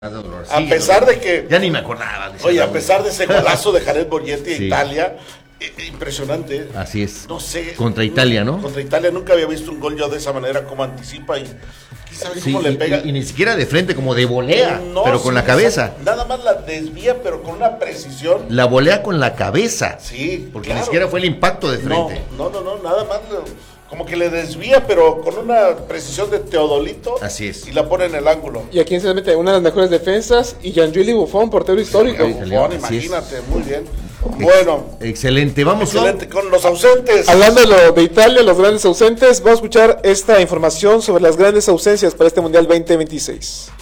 A pesar de que... Ya ni me acordaba. Oye, a pesar de ese golazo de Jared Borgetti Sí. a Italia, impresionante. Así es. No sé. Contra Italia, ¿no? Contra Italia nunca había visto un gol yo de esa manera, como anticipa y quién sabe Sí, cómo le pega. y ni siquiera de frente, como de volea, No, pero sí, con la cabeza. Nada más la desvía, pero con una precisión. La volea con la cabeza. Sí, Porque claro. ni siquiera fue el impacto de No, frente. nada más como que le desvía, pero con una precisión de Teodolito. Así es. Y la pone en el ángulo. ¿Y a quién se mete? Una de las mejores defensas. Y Gianluigi Buffon, portero histórico. Sí, Buffon, así es. imagínate, muy bien. Bueno, Excelente, vamos excelente, con los ausentes. Hablando de Italia, los grandes ausentes, vamos a escuchar esta información sobre las grandes ausencias para este Mundial 2026.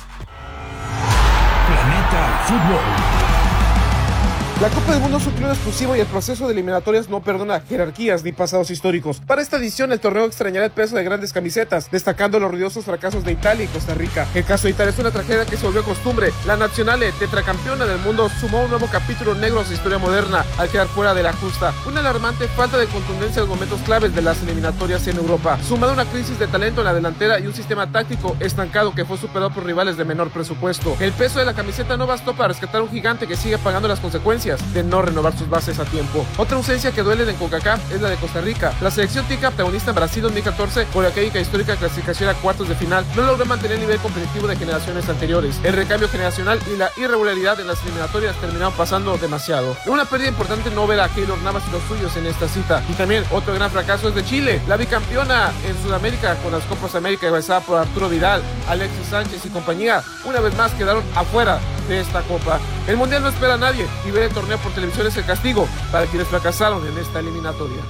Planeta Fútbol. La Copa del Mundo es un club exclusivo y el proceso de eliminatorias no perdona jerarquías ni pasados históricos. Para esta edición, el torneo extrañará el peso de grandes camisetas, destacando los ruidosos fracasos de Italia y Costa Rica. El caso de Italia es una tragedia que se volvió costumbre. La Nazionale, tetracampeona del mundo, sumó un nuevo capítulo negro a su historia moderna al quedar fuera de la justa. Una alarmante falta de contundencia en los momentos claves de las eliminatorias en Europa, sumada a una crisis de talento en la delantera y un sistema táctico estancado que fue superado por rivales de menor presupuesto. El peso de la camiseta no bastó para rescatar a un gigante que sigue pagando las consecuencias de no renovar sus bases a tiempo. Otra ausencia que duele en CONCACAF es la de Costa Rica. La selección tica, protagonista en Brasil 2014 por aquella histórica clasificación a cuartos de final, no logró mantener el nivel competitivo de generaciones anteriores. El recambio generacional y la irregularidad en las eliminatorias terminaron pasando demasiado. Una pérdida importante no ver a Keylor Navas y los suyos en esta cita. Y también otro gran fracaso es de Chile, la bicampeona en Sudamérica con las Copas América encabezada por Arturo Vidal, Alexis Sánchez y compañía. Una vez más quedaron afuera de esta copa. El Mundial no espera a nadie y ver el torneo por televisión es el castigo para quienes fracasaron en esta eliminatoria.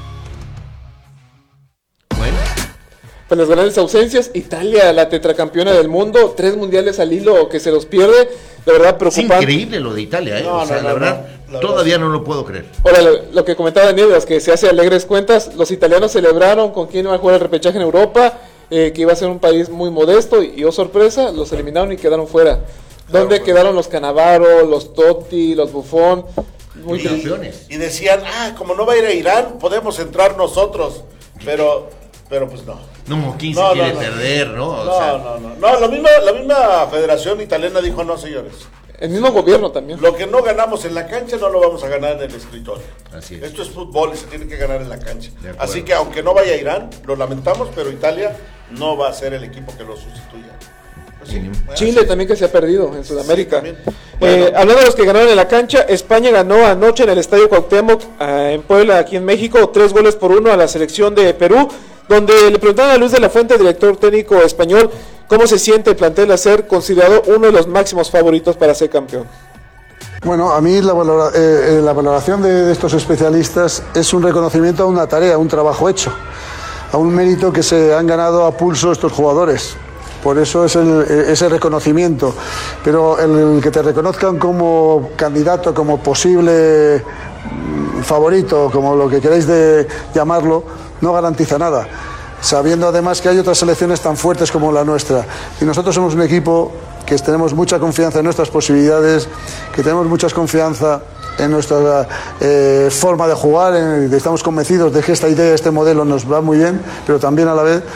Bueno, Pues las grandes ausencias, Italia, la tetracampeona del mundo, 3 mundiales al hilo que se los pierde, de verdad es preocupante. increíble lo de Italia, ¿eh? No, o sea, no, la no, verdad, no. todavía no lo puedo creer. Ahora, lo que comentaba Nieves, que se hace alegres cuentas, los italianos celebraron con quién iba a jugar el repechaje en Europa, que iba a ser un país muy modesto, y oh sorpresa, los eliminaron y quedaron fuera. ¿Dónde quedaron los Cannavaro, los Totti, los Buffon? Muy triste. Campeones. Y decían, como no va a ir a Irán, podemos entrar nosotros. Pero pues no. No, ¿quién se No, quiere no. perder, no? O No, sea, no, la misma federación italiana dijo, no señores, El mismo gobierno también. lo que no ganamos en la cancha no lo vamos a ganar en el escritorio. Así es. Esto es fútbol y se tiene que ganar en la cancha. De acuerdo. Así que aunque no vaya a Irán, lo lamentamos, pero Italia no va a ser el equipo que lo sustituya. Pues sí, Chile también que se ha perdido en Sudamérica. Sí, también. Bueno. Hablando de los que ganaron en la cancha, España ganó anoche en el Estadio Cuauhtémoc en Puebla, aquí en México, 3-1 a la selección de Perú, donde le preguntaron a Luis de la Fuente, director técnico español, cómo se siente el plantel a ser considerado uno de los máximos favoritos para ser campeón. Bueno, a mí la valoración de estos especialistas es un reconocimiento a una tarea, a un trabajo hecho, a un mérito que se han ganado a pulso estos jugadores. Por eso es ese reconocimiento. Pero el que te reconozcan como candidato, como posible favorito, como lo que queráis llamarlo, no garantiza nada. Sabiendo además que hay otras selecciones tan fuertes como la nuestra. Y nosotros somos un equipo que tenemos mucha confianza en nuestras posibilidades, que tenemos mucha confianza en nuestra forma de jugar, estamos convencidos de que esta idea, este modelo nos va muy bien, pero también a la vez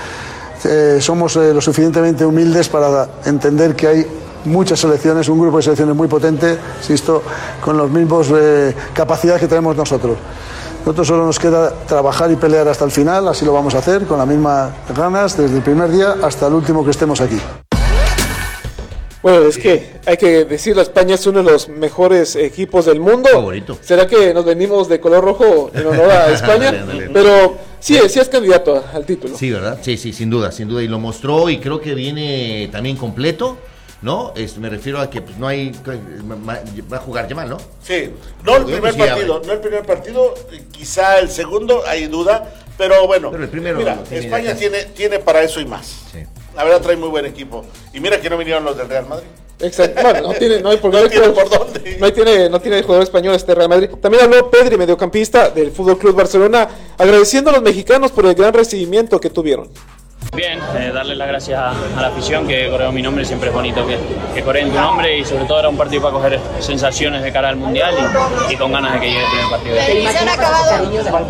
somos lo suficientemente humildes para entender que hay muchas selecciones, un grupo de selecciones muy potente, insisto, con las mismas capacidades que tenemos nosotros. Nosotros solo nos queda trabajar y pelear hasta el final, así lo vamos a hacer, con las mismas ganas, desde el primer día hasta el último que estemos aquí. Bueno, es que hay que decirlo, España es uno de los mejores equipos del mundo. Favorito. ¿Será que nos venimos de color rojo en honor a España? Ándale. Pero sí es candidato al título. sí, ¿verdad? Sí, sin duda, y lo mostró y creo que viene también completo, ¿no? Me refiero a que pues no hay, va a jugar Yamal, ¿no? Sí, no el primer partido, quizá el segundo, hay duda, pero bueno, Pero el primero mira, lo tiene España acá. tiene para eso y más. Sí. La verdad trae muy buen equipo. Y mira que no vinieron los del Real Madrid. Exacto. Bueno, no hay por No tiene por dónde. No tiene jugador español este Real Madrid. También habló Pedri, mediocampista del Fútbol Club Barcelona, agradeciendo a los mexicanos por el gran recibimiento que tuvieron. Bien, darle las gracias a la afición que coreó mi nombre, siempre es bonito que coreen tu nombre y sobre todo era un partido para coger sensaciones de cara al Mundial y con ganas de que llegue el primer partido. ¿Se han acabado?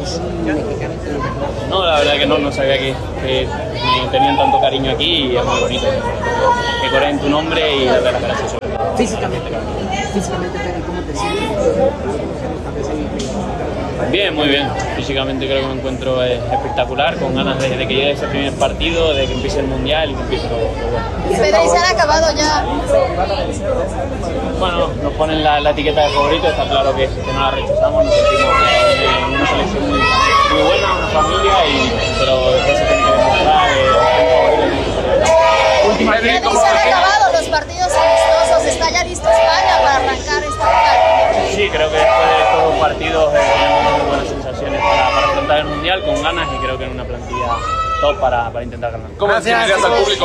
No, la verdad que no sabía que me tenían tanto cariño aquí y es muy bonito que coreen tu nombre y darle las gracias sobre todo. Físicamente, Pedri, ¿cómo te sientes? Bien, muy bien. Físicamente creo que me encuentro espectacular, con ganas de que llegue ese primer partido, de que empiece el Mundial y que empiece todo bueno. Pedri, ¿se han acabado ya? Bueno, nos ponen la etiqueta de favorito, está claro que no la rechazamos, nos sentimos en una selección muy buena, una familia, pero después se tiene que demostrar Pedri, ¿se han acabado los partidos amistosos? ¿Está ya listo España para arrancar esta final? Sí, creo que después de estos dos partidos tenemos muy buenas sensaciones para afrontar el Mundial con ganas y creo que en una plantilla top para intentar ganar. ¿Cómo despedirías al público?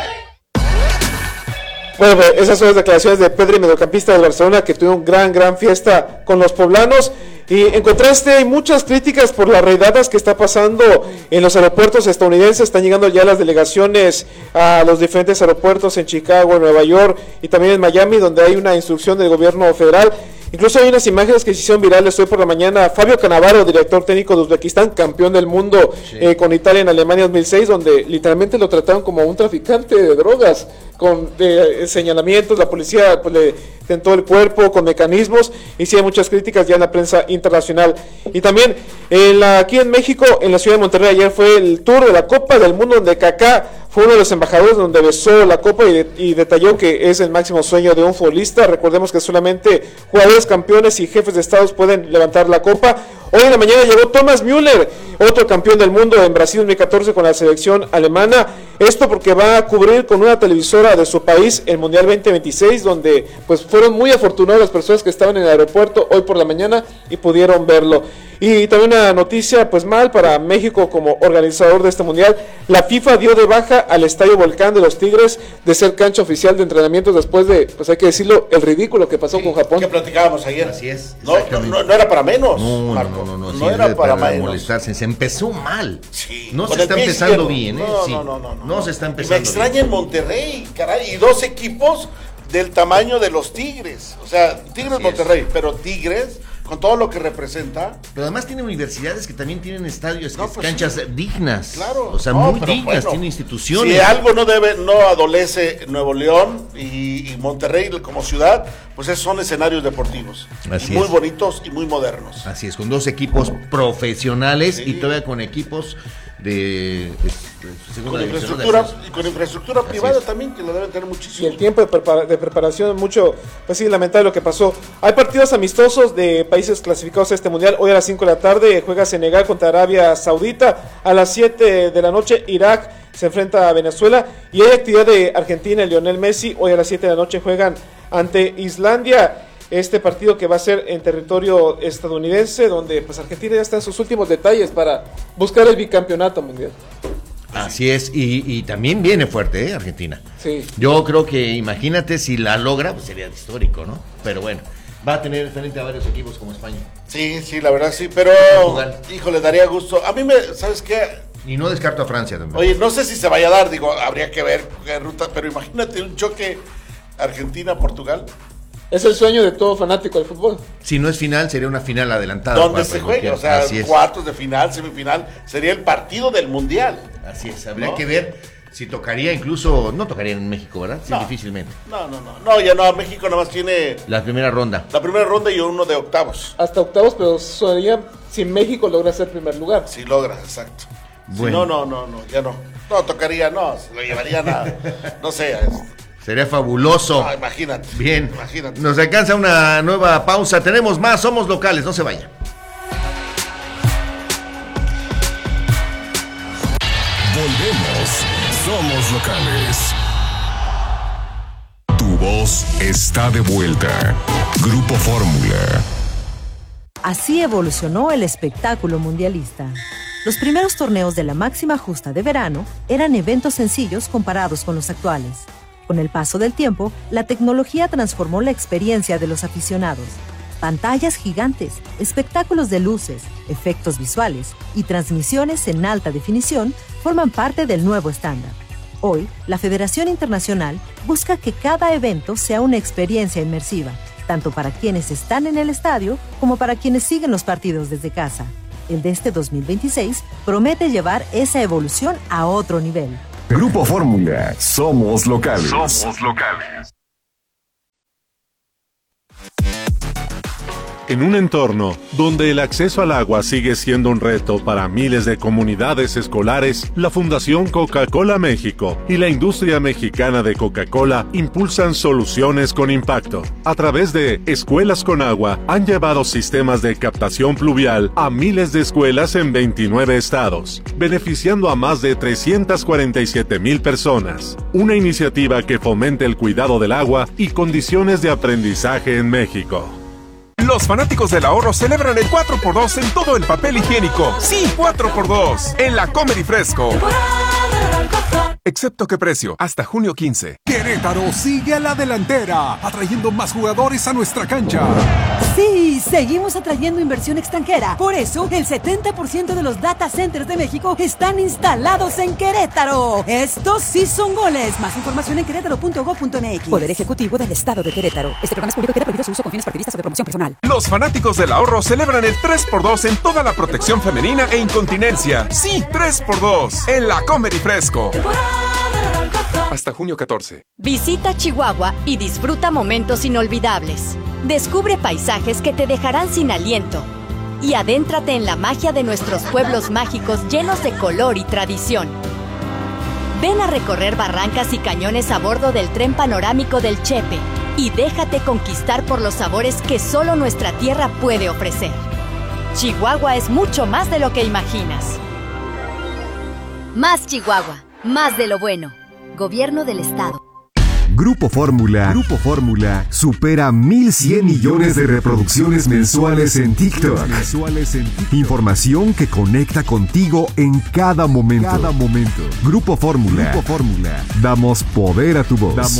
Bueno, pues esas son las declaraciones de Pedri, mediocampista del Barcelona, que tuvo una gran fiesta con los poblanos. Y en contraste hay muchas críticas por las redadas que está pasando en los aeropuertos estadounidenses. Están llegando ya las delegaciones a los diferentes aeropuertos en Chicago, en Nueva York y también en Miami, donde hay una instrucción del gobierno federal. Incluso hay unas imágenes que se hicieron virales hoy por la mañana. Fabio Cannavaro, director técnico de Uzbekistán, campeón del mundo con Italia en Alemania 2006, donde literalmente lo trataron como un traficante de drogas, con señalamientos. La policía pues, le tentó el cuerpo con mecanismos, y sí hay muchas críticas ya en la prensa internacional. Y también aquí en México, en la ciudad de Monterrey, ayer fue el tour de la Copa del Mundo, donde Kaká fue uno de los embajadores, donde besó la copa y detalló que es el máximo sueño de un futbolista. Recordemos que solamente jugadores campeones y jefes de estados pueden levantar la copa. Hoy en la mañana llegó Thomas Müller, otro campeón del mundo en Brasil 2014 con la selección alemana. Esto porque va a cubrir con una televisora de su país el Mundial 2026, donde pues fueron muy afortunadas las personas que estaban en el aeropuerto hoy por la mañana y pudieron verlo. Y también una noticia pues mal para México como organizador de este mundial. La FIFA dio de baja al Estadio Volcán de los Tigres de ser cancha oficial de entrenamientos después de, pues hay que decirlo, el ridículo que pasó con Japón. Que platicábamos ayer. Así es. No era para menos, Marco. No No era para menos. molestarse. Se empezó mal. Sí, no con se el está pie empezando izquierdo. bien, ¿eh? No se está Y empezando me extraña bien. en Monterrey, caray, y dos equipos del tamaño de los Tigres. O sea, Tigres Así Monterrey, pero Tigres, con todo lo que representa. Pero además tiene universidades que también tienen estadios, No, pues canchas dignas. Claro. O sea, No, muy pero dignas, bueno, tiene instituciones. Si algo no adolece Nuevo León y Monterrey como ciudad, pues esos son escenarios deportivos. Así muy es. bonitos y muy modernos. Así es, con dos equipos profesionales Sí. y todavía con equipos de segunda Con división, infraestructura, de ascenso. y con infraestructura Así privada es. también, que lo deben tener Y muchísimo. el tiempo de preparación, mucho, pues sí, lamentable lo que pasó. Hay partidos amistosos de países clasificados a este mundial. Hoy a las 5 de la tarde juega Senegal contra Arabia Saudita. A las 7 de la noche Irak se enfrenta a Venezuela. Y hay actividad de Argentina y Lionel Messi. Hoy a las 7 de la noche juegan ante Islandia. Este partido que va a ser en territorio estadounidense, donde pues Argentina ya está en sus últimos detalles para buscar el bicampeonato mundial. Así es, y también viene fuerte, Argentina. Sí. Yo creo que, imagínate, si la logra, pues sería histórico, ¿no? Pero bueno, va a tener frente a varios equipos como España. Sí, la verdad sí, pero Portugal. híjole, daría gusto. A mí ¿sabes qué? Y no descarto a Francia también. Oye, no sé si se vaya a dar, digo, habría que ver qué ruta, pero imagínate un choque Argentina-Portugal. Es el sueño de todo fanático del fútbol. Si no es final, sería una final adelantada. Donde para se cualquier- juegue, o sea, así es. cuartos de final, semifinal, sería el partido del mundial. Así es, habría ¿No? que ver si tocaría incluso, no tocaría en México, ¿verdad? Sí, No. difícilmente. No, ya no, México nada más tiene La primera ronda. la primera ronda y uno de octavos. Hasta octavos, pero sería si México logra ser primer lugar. Si logra, exacto. Bueno. Si no, ya no. No, tocaría, no, se lo llevarían a, no sé, Sería fabuloso. imagínate. Bien, Imagínate. nos alcanza una nueva pausa. Tenemos más, somos locales, no se vaya. Volvemos. Somos locales. Tu voz está de vuelta. Grupo Fórmula. Así evolucionó el espectáculo mundialista. Los primeros torneos de la máxima justa de verano eran eventos sencillos comparados con los actuales. Con el paso del tiempo, la tecnología transformó la experiencia de los aficionados. Pantallas gigantes, espectáculos de luces, efectos visuales y transmisiones en alta definición forman parte del nuevo estándar. Hoy, la Federación Internacional busca que cada evento sea una experiencia inmersiva, tanto para quienes están en el estadio como para quienes siguen los partidos desde casa. El de este 2026 promete llevar esa evolución a otro nivel. Grupo Fórmula, somos locales. Somos locales. En un entorno donde el acceso al agua sigue siendo un reto para miles de comunidades escolares, la Fundación Coca-Cola México y la industria mexicana de Coca-Cola impulsan soluciones con impacto. A través de Escuelas con Agua, han llevado sistemas de captación pluvial a miles de escuelas en 29 estados, beneficiando a más de 347,000 personas. Una iniciativa que fomenta el cuidado del agua y condiciones de aprendizaje en México. Los fanáticos del ahorro celebran el 4x2 en todo el papel higiénico. Sí, 4x2 en la Comer y Fresco. Excepto qué precio, hasta junio 15. Querétaro sigue a la delantera, atrayendo más jugadores a nuestra cancha. Sí, seguimos atrayendo inversión extranjera. Por eso, el 70% de los data centers de México están instalados en Querétaro. Estos sí son goles. Más información en querétaro.gov.mx. Poder Ejecutivo del Estado de Querétaro. Este programa es público y queda prohibido su uso con fines partidistas o de promoción personal. Los fanáticos del ahorro celebran el 3x2 en toda la protección femenina e incontinencia. Sí, 3x2 en la Comer y Fresco. Hasta junio 14. Visita Chihuahua y disfruta momentos inolvidables. Descubre paisajes que te dejarán sin aliento. Y adéntrate en la magia de nuestros pueblos mágicos llenos de color y tradición. Ven a recorrer barrancas y cañones a bordo del tren panorámico del Chepe y déjate conquistar por los sabores que solo nuestra tierra puede ofrecer. Chihuahua es mucho más de lo que imaginas. Más Chihuahua, más de lo bueno. Gobierno del Estado. Grupo Fórmula supera 1,100 millones de reproducciones mensuales en TikTok. Información que conecta contigo en cada momento. Grupo Fórmula. Damos poder a tu voz.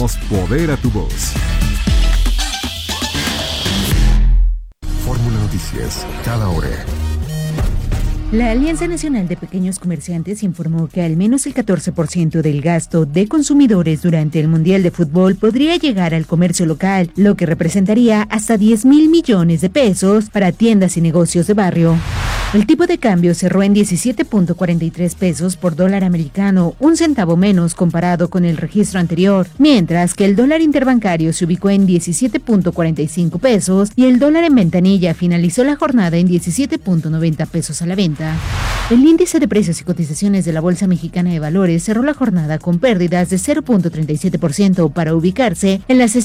Fórmula Noticias, cada hora. La Alianza Nacional de Pequeños Comerciantes informó que al menos el 14% del gasto de consumidores durante el Mundial de Fútbol podría llegar al comercio local, lo que representaría hasta 10,000 millones de pesos para tiendas y negocios de barrio. El tipo de cambio cerró en 17.43 pesos por dólar americano, un centavo menos comparado con el registro anterior, mientras que el dólar interbancario se ubicó en 17.45 pesos y el dólar en ventanilla finalizó la jornada en 17.90 pesos a la venta. El índice de precios y cotizaciones de la Bolsa Mexicana de Valores cerró la jornada con pérdidas de 0.37% para ubicarse en las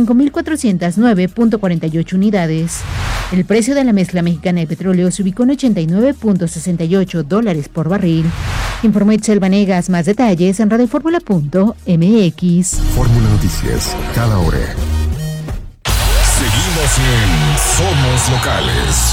65.409.48 unidades. El precio de la mezcla mexicana de petróleo se ubicó en $89.68 por barril. Informó Itzel Vanegas. Más detalles en radioformula.mx. Fórmula Noticias, cada hora. Seguimos en Somos Locales.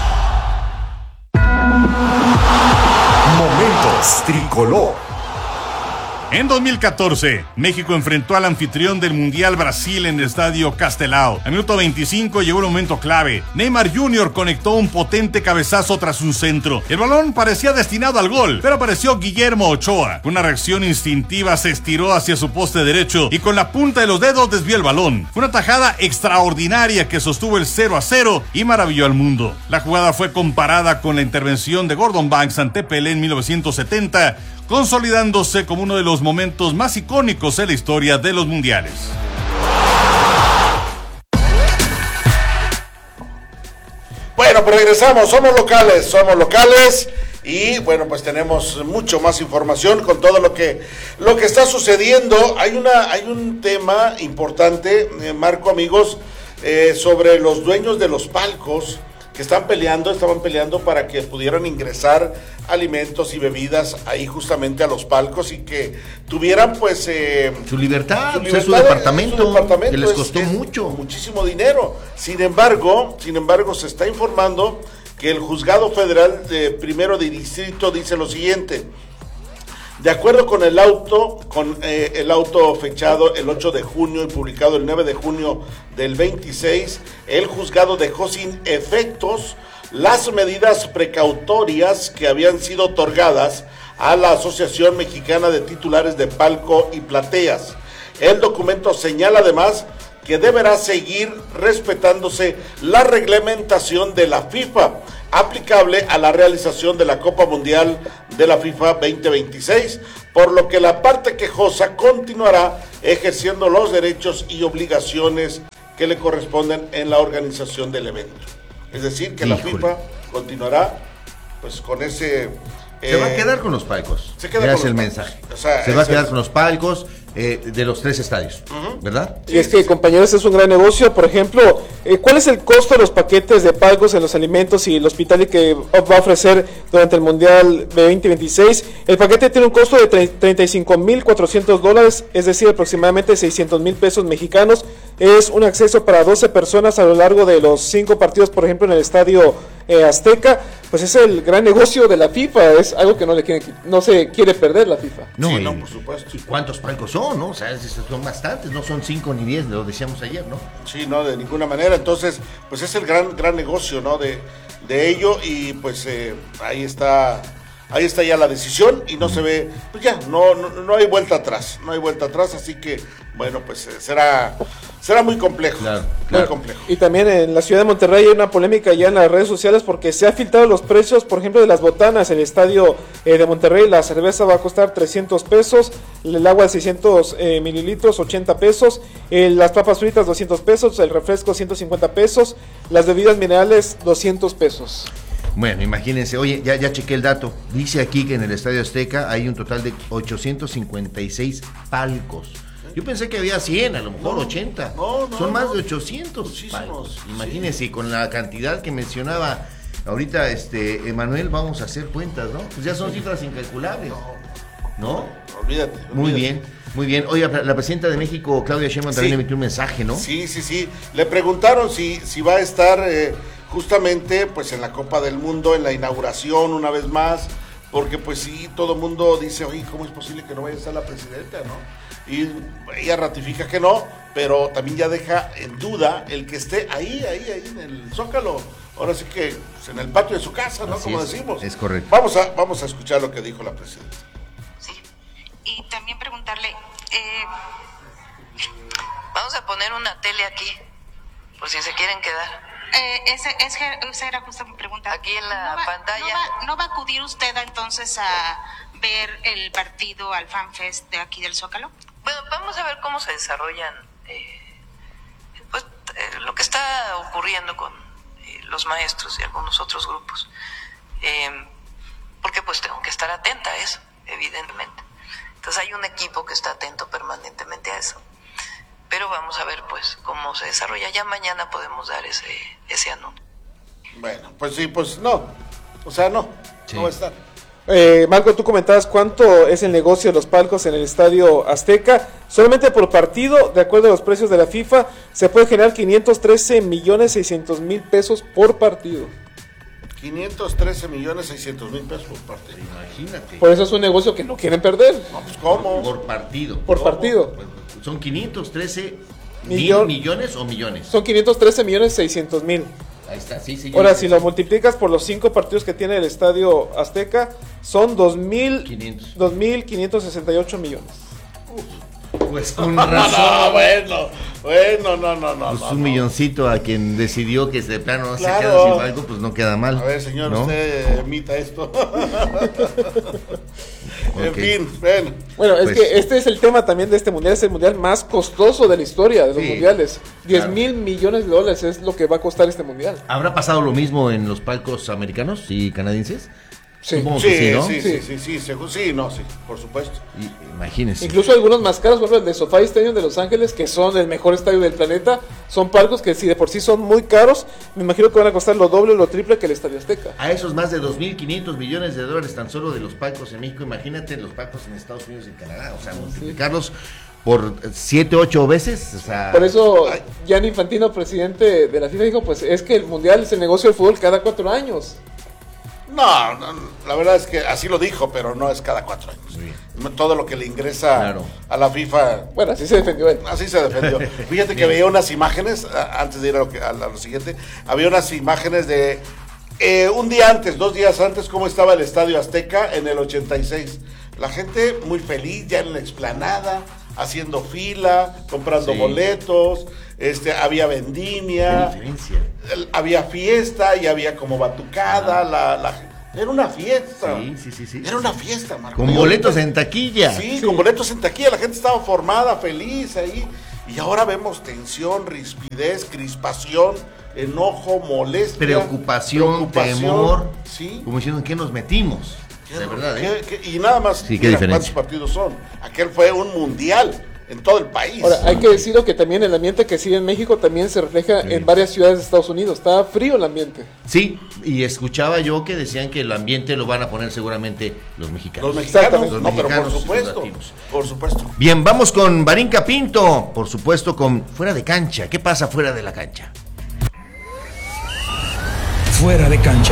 Momentos Tricolor. En 2014, México enfrentó al anfitrión del Mundial Brasil en el Estadio Castelao. Al minuto 25 llegó un momento clave. Neymar Jr. conectó un potente cabezazo tras un centro. El balón parecía destinado al gol, pero apareció Guillermo Ochoa. Con una reacción instintiva se estiró hacia su poste derecho y con la punta de los dedos desvió el balón. Fue una tajada extraordinaria que sostuvo el 0-0 y maravilló al mundo. La jugada fue comparada con la intervención de Gordon Banks ante Pelé en 1970, consolidándose como uno de los momentos más icónicos en la historia de los mundiales. Bueno, pues regresamos, somos locales y bueno, pues tenemos mucho más información con todo lo que está sucediendo. Hay un tema importante, Marco, amigos, sobre los dueños de los palcos que estaban peleando para que pudieran ingresar alimentos y bebidas ahí justamente a los palcos y que tuvieran pues su libertad, su departamento, que les costó muchísimo dinero. Sin embargo, se está informando que el Juzgado Federal Primero de Distrito dice lo siguiente: De acuerdo con el auto fechado el 8 de junio y publicado el 9 de junio del 26, el juzgado dejó sin efectos las medidas precautorias que habían sido otorgadas a la Asociación Mexicana de Titulares de Palco y Plateas. El documento señala además que deberá seguir respetándose la reglamentación de la FIFA aplicable a la realización de la Copa Mundial de la FIFA 2026, por lo que la parte quejosa continuará ejerciendo los derechos y obligaciones que le corresponden en la organización del evento. Es decir, que la FIFA continuará pues con ese... se va a quedar con los palcos. Se queda con el los mensaje. O sea, se va a quedar con los palcos de los 3 estadios, ¿verdad? Y es que, compañeros, es un gran negocio. Por ejemplo, ¿cuál es el costo de los paquetes de palcos en los alimentos y el hospital que va a ofrecer durante el Mundial de 2026? El paquete tiene un costo de $35,400, es decir, aproximadamente 600,000 pesos mexicanos. Es un acceso para 12 personas a lo largo de los 5 partidos, por ejemplo, en el estadio Azteca. Pues es el gran negocio de la FIFA, es algo que no se quiere perder la FIFA. No, sí, no, por supuesto. ¿Y cuántos palcos son, no? O sea, son bastantes, no son 5 ni 10, lo decíamos ayer, ¿no? Sí, no, de ninguna manera. Entonces, pues es el gran negocio, ¿no? De ello, y pues ahí está ya la decisión y no se ve, pues ya, no hay vuelta atrás, así que, bueno, pues será muy complejo, muy complejo. Y también en la ciudad de Monterrey hay una polémica ya en las redes sociales porque se han filtrado los precios, por ejemplo, de las botanas. En el estadio de Monterrey la cerveza va a costar 300 pesos, el agua de 600 mililitros, 80 pesos, las papas fritas 200 pesos, el refresco 150 pesos, las bebidas minerales 200 pesos. Bueno, imagínense, oye, ya chequé el dato. Dice aquí que en el Estadio Azteca hay un total de 856 palcos. Yo pensé que había 100, a lo mejor 80. Son más de 800 palcos. Imagínense, y con la cantidad que mencionaba ahorita Emanuel, vamos a hacer cuentas, ¿no? Pues ya son cifras incalculables. ¿No? Olvídate. Muy bien. Oye, la presidenta de México, Claudia Sheinbaum, también emitió un mensaje, ¿no? Sí. Le preguntaron si va a estar justamente pues en la Copa del Mundo, en la inauguración una vez más, porque pues sí, todo el mundo dice, oye, ¿cómo es posible que no vaya a estar la presidenta, no? Y ella ratifica que no, pero también ya deja en duda el que esté ahí en el Zócalo, ahora sí que pues, en el patio de su casa, ¿no? Como decimos. Es correcto. Vamos a escuchar lo que dijo la presidenta. Sí, y también preguntarle, vamos a poner una tele aquí, por si se quieren quedar. Esa era justo mi pregunta. Aquí en la pantalla. ¿No va a acudir usted entonces a ver el partido al FanFest de aquí del Zócalo? Bueno, vamos a ver cómo se desarrollan lo que está ocurriendo con los maestros y algunos otros grupos. Porque pues tengo que estar atenta a eso, evidentemente. Entonces hay un equipo que está atento permanentemente a eso. Pero vamos a ver pues cómo se desarrolla. Ya mañana podemos dar ese anuncio. Bueno, pues sí, pues no. O sea, no va a estar. Marco, tú comentabas cuánto es el negocio de los palcos en el Estadio Azteca. Solamente por partido, de acuerdo a los precios de la FIFA, se puede generar 513,600,000 pesos por partido. 513,600,000 pesos por partido. Imagínate. Por eso es un negocio que no quieren perder. No, pues ¿cómo? Por partido. Por partido. Son 513 millones o millones. Son 513,600,000. Ahí está, sí. Ahora, si lo multiplicas por los 5 partidos que tiene el Estadio Azteca, son 2,568 millones. Pues con razón. Bueno, pues un milloncito a quien decidió que de plano se queda sin algo, pues no queda mal. A ver, señor, ¿no? Usted emita esto. En fin, bueno, es que este es el tema también de este mundial, es el mundial más costoso de la historia de los mundiales. 10,000 millones de dólares es lo que va a costar este mundial. ¿Habrá pasado lo mismo en los palcos americanos y canadienses? Sí, ¿no? Sí, por supuesto. Imagínense. Incluso algunos más caros, por ejemplo, el de SoFi Stadium de Los Ángeles, que son el mejor estadio del planeta, son palcos que si de por sí son muy caros, me imagino que van a costar lo doble o lo triple que el Estadio Azteca. A esos más de 2,500 millones de dólares tan solo de los palcos en México, imagínate los palcos en Estados Unidos y Canadá, o sea, multiplicarlos por 7, 8 veces, o sea... Por eso Gianni Infantino, presidente de la FIFA, dijo, pues es que el mundial es el negocio del fútbol cada 4 años. No, la verdad es que así lo dijo, pero no es cada 4 años. Sí. Todo lo que le ingresa a la FIFA. Bueno, así se defendió él. Así se defendió. Fíjate que veía unas imágenes, antes de ir a lo siguiente, había unas imágenes de un día antes, 2 días antes, cómo estaba el Estadio Azteca en el 86. La gente muy feliz, ya en la explanada, haciendo fila, comprando boletos, había vendimia, había fiesta y había como batucada, era una fiesta. Sí. Era una fiesta, Marco. Con boletos en taquilla. Sí, con boletos en taquilla, la gente estaba formada, feliz ahí. Y ahora vemos tensión, rispidez, crispación, enojo, molestia, preocupación, temor. Sí. Como diciendo, ¿en qué nos metimos? De verdad, y nada más, ¿cuántos partidos son? Aquel fue un mundial en todo el país. Ahora, hay que decirlo que también el ambiente que sigue en México también se refleja en varias ciudades de Estados Unidos. Está frío el ambiente. Sí, y escuchaba yo que decían que el ambiente lo van a poner seguramente los mexicanos. Los mexicanos, pero por supuesto. Bien, vamos con Barinca Pinto, por supuesto con Fuera de Cancha. ¿Qué pasa fuera de la cancha? Fuera de Cancha.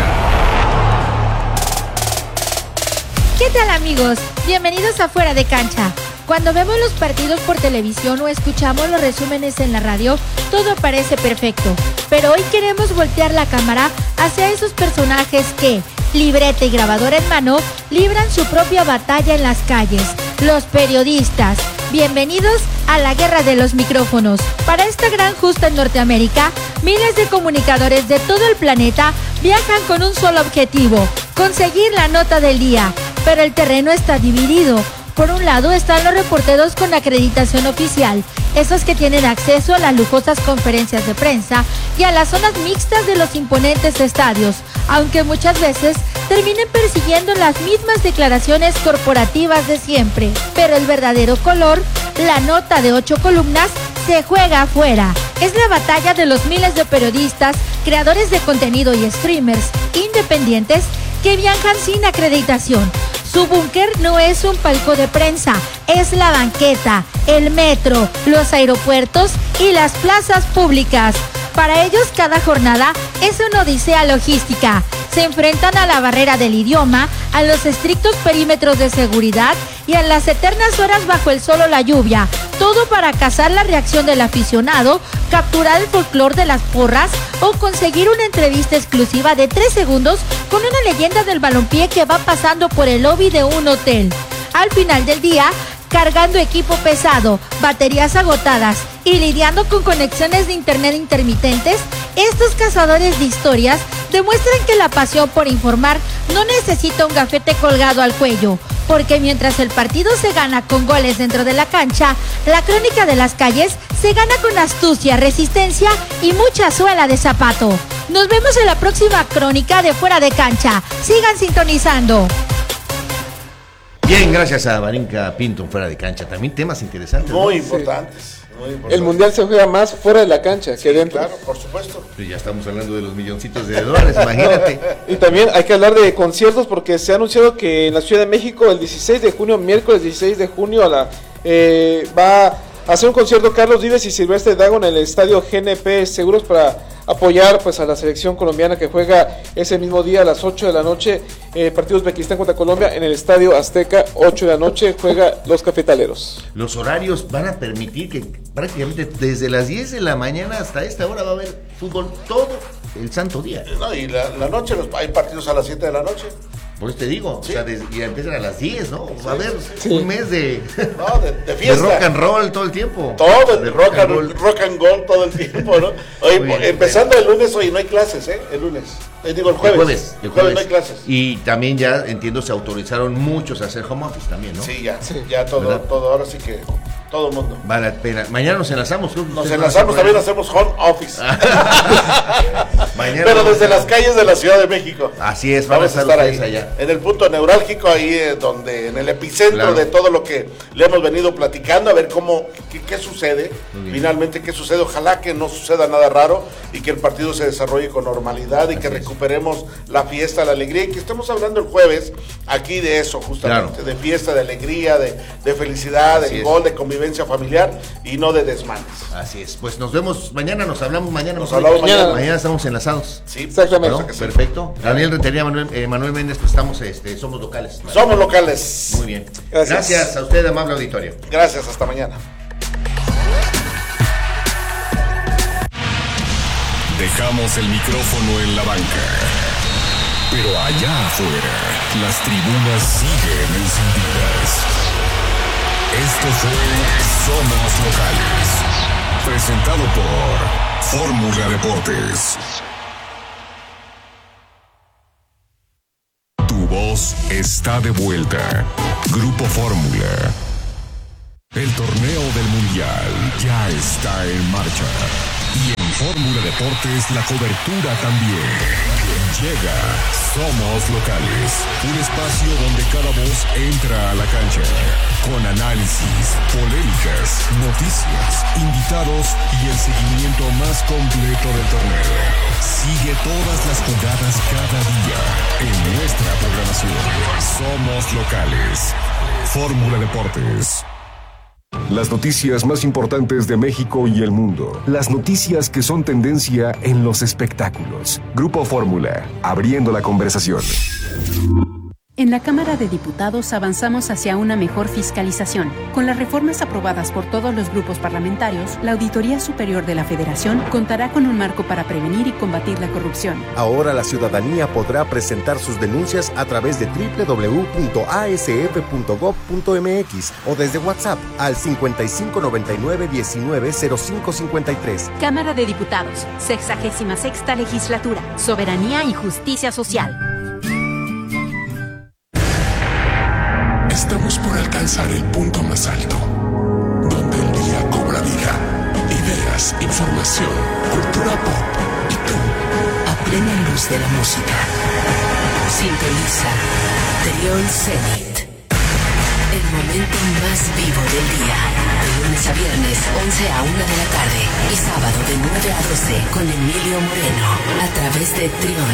¿Qué tal, amigos? Bienvenidos a Fuera de Cancha. Cuando vemos los partidos por televisión o escuchamos los resúmenes en la radio, todo parece perfecto. Pero hoy queremos voltear la cámara hacia esos personajes que, libreta y grabadora en mano, libran su propia batalla en las calles. Los periodistas. Bienvenidos a la guerra de los micrófonos. Para esta gran justa en Norteamérica, miles de comunicadores de todo el planeta viajan con un solo objetivo: conseguir la nota del día. Pero el terreno está dividido. Por un lado están los reporteros con acreditación oficial, esos que tienen acceso a las lujosas conferencias de prensa y a las zonas mixtas de los imponentes estadios, aunque muchas veces terminen persiguiendo las mismas declaraciones corporativas de siempre. Pero el verdadero color, la nota de 8 columnas, se juega afuera. Es la batalla de los miles de periodistas, creadores de contenido y streamers independientes que viajan sin acreditación. Su búnker no es un palco de prensa, es la banqueta, el metro, los aeropuertos y las plazas públicas. Para ellos cada jornada es una odisea logística. Se enfrentan a la barrera del idioma, a los estrictos perímetros de seguridad y a las eternas horas bajo el sol o la lluvia. Todo para cazar la reacción del aficionado, capturar el folclore de las porras o conseguir una entrevista exclusiva de 3 segundos con una leyenda del balompié que va pasando por el lobby de un hotel. Al final del día, cargando equipo pesado, baterías agotadas y lidiando con conexiones de internet intermitentes, estos cazadores de historias demuestran que la pasión por informar no necesita un gafete colgado al cuello, porque mientras el partido se gana con goles dentro de la cancha, la crónica de las calles se gana con astucia, resistencia y mucha suela de zapato. Nos vemos en la próxima crónica de Fuera de Cancha. Sigan sintonizando. Bien, gracias a Barinca Pinto, Fuera de Cancha. También temas interesantes. Muy importantes. El mundial se juega más fuera de la cancha que dentro. Claro, por supuesto. Pues ya estamos hablando de los milloncitos de dólares, imagínate. Y también hay que hablar de conciertos porque se ha anunciado que en la Ciudad de México el 16 de junio, miércoles 16 de junio, va a hacer un concierto Carlos Vives y Silvestre Dangond en el estadio GNP Seguros para apoyar pues a la selección colombiana que juega ese mismo día a las 8 de la noche, partido Uzbekistán contra Colombia en el estadio Azteca. 8 de la noche juega los cafetaleros. Los horarios van a permitir que prácticamente desde las 10 de la mañana hasta esta hora va a haber fútbol todo el santo día. No, y la noche hay partidos a las 7 de la noche. Pues te digo, sí. O sea, y empiezan a las 10, ¿no? Va a haber sí. Un mes de fiesta. De rock and roll todo el tiempo. Todo, de rock and roll todo el tiempo, ¿no? Oye, empezando el lunes, hoy no hay clases, ¿eh? El lunes. Digo, el jueves. El jueves no hay clases. Y también ya, entiendo, se autorizaron muchos a hacer home office también, ¿no? Sí, ya todo, ahora sí que todo el mundo. Vale la pena. Mañana nos enlazamos. Nos enlazamos, también hacemos home office. Mañana pero desde las calles de la Ciudad de México. Así es, vamos a estar ahí, allá. En el punto neurálgico, ahí donde, en el epicentro de todo lo que le hemos venido platicando, a ver qué sucede, finalmente qué sucede. Ojalá que no suceda nada raro y que el partido se desarrolle con normalidad y que recuperemos la fiesta, la alegría, y que estemos hablando el jueves aquí de eso, justamente, de fiesta, de alegría, de felicidad, de gol, de convivencia convivencia familiar y no de desmanes. Así es, pues nos vemos mañana, nos hablamos mañana. Mañana estamos enlazados. Sí, exactamente. ¿No? Perfecto. Daniel Rentería, Manuel Méndez, pues estamos, somos locales. ¿Vale? Somos locales. Muy bien. Gracias a usted, amable auditorio. Gracias, hasta mañana. Dejamos el micrófono en la banca. Pero allá afuera, las tribunas siguen encendidas. Esto fue Somos Locales. Presentado por Fórmula Deportes. Tu voz está de vuelta. Grupo Fórmula. El torneo del Mundial ya está en marcha. Y en Fórmula Deportes la cobertura también. Llega Somos Locales, un espacio donde cada voz entra a la cancha, con análisis, polémicas, noticias, invitados y el seguimiento más completo del torneo. Sigue todas las jugadas cada día en nuestra programación. Somos Locales. Fórmula Deportes. Las noticias más importantes de México y el mundo. Las noticias que son tendencia en los espectáculos. Grupo Fórmula, abriendo la conversación. En la Cámara de Diputados avanzamos hacia una mejor fiscalización. Con las reformas aprobadas por todos los grupos parlamentarios, la Auditoría Superior de la Federación contará con un marco para prevenir y combatir la corrupción. Ahora la ciudadanía podrá presentar sus denuncias a través de www.asf.gov.mx o desde WhatsApp al 5599-190553. Cámara de Diputados, 66ª Legislatura, Soberanía y Justicia Social. Estamos por alcanzar el punto más alto, donde el día cobra vida, ideas, información, cultura pop y tú, a plena luz de la música. Sintoniza Trión Zenit, el momento más vivo del día, de lunes a viernes, 11 a 1 de la tarde y sábado de 9 a 12 con Emilio Moreno, a través de Trión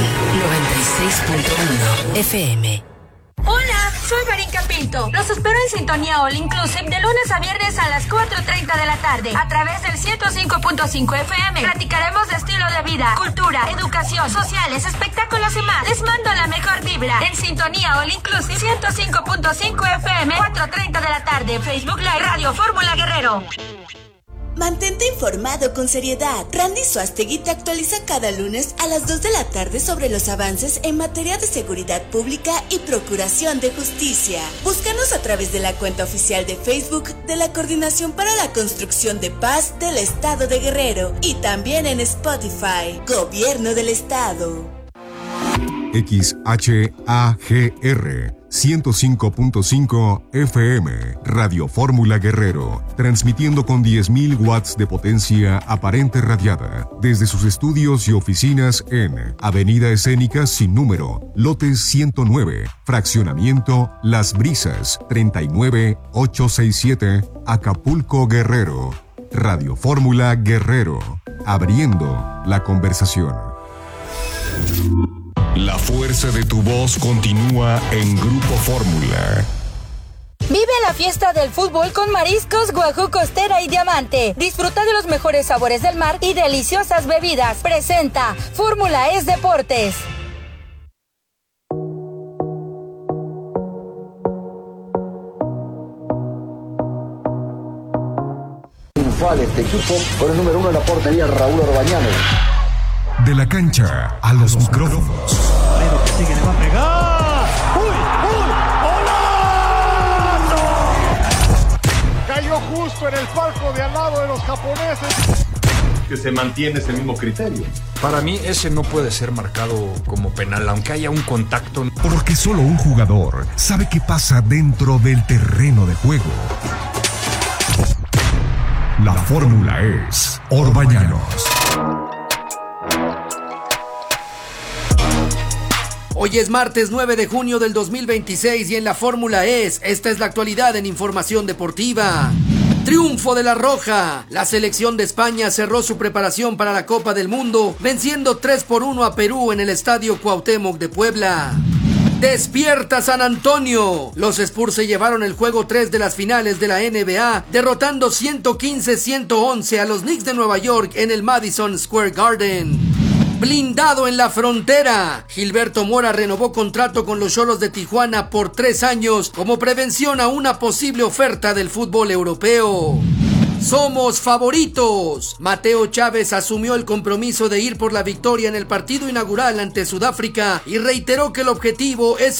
96.1 FM. Hola, soy Marinka Pinto. Los espero en Sintonía All Inclusive de lunes a viernes a las 4:30 de la tarde a través del 105.5 FM. Platicaremos de estilo de vida, cultura, educación, sociales, espectáculos y más. Les mando la mejor vibra en Sintonía All Inclusive 105.5 FM, 4:30 de la tarde. Facebook Live Radio Fórmula Guerrero. Mantente informado con seriedad. Randy Suastegui te actualiza cada lunes a las 2 de la tarde sobre los avances en materia de seguridad pública y procuración de justicia. Búscanos a través de la cuenta oficial de Facebook de la Coordinación para la Construcción de Paz del Estado de Guerrero y también en Spotify. Gobierno del Estado. XHAGR 105.5 FM, Radio Fórmula Guerrero, transmitiendo con 10.000 watts de potencia aparente radiada, desde sus estudios y oficinas en Avenida Escénica sin número, lote 109, fraccionamiento Las Brisas, 39867, Acapulco, Guerrero. Radio Fórmula Guerrero, abriendo la conversación. La fuerza de tu voz continúa en Grupo Fórmula. Vive la fiesta del fútbol con Mariscos Guajú Costera y Diamante. Disfruta de los mejores sabores del mar y deliciosas bebidas. Presenta Fórmula es Deportes. Triunfal este equipo con el número 1 en la portería, Raúl Orbañanos. De la cancha a los micrófonos. Pero que sigue, le va a pegar. ¡Uy! ¡Golazo! Cayó justo en el palco de al lado de los japoneses. Que se mantiene ese mismo criterio. Para mí ese no puede ser marcado como penal, aunque haya un contacto. Porque solo un jugador sabe qué pasa dentro del terreno de juego. La fórmula es Orbañanos. Hoy es martes 9 de junio del 2026 y en la Fórmula esta es la actualidad en información deportiva. Triunfo de la Roja. La selección de España cerró su preparación para la Copa del Mundo, venciendo 3-1 a Perú en el Estadio Cuauhtémoc de Puebla. Despierta San Antonio. Los Spurs se llevaron el juego 3 de las finales de la NBA, derrotando 115-111 a los Knicks de Nueva York en el Madison Square Garden. Blindado en la frontera. Gilberto Mora renovó contrato con los Xolos de Tijuana por 3 años como prevención a una posible oferta del fútbol europeo. Somos favoritos. Mateo Chávez asumió el compromiso de ir por la victoria en el partido inaugural ante Sudáfrica y reiteró que el objetivo es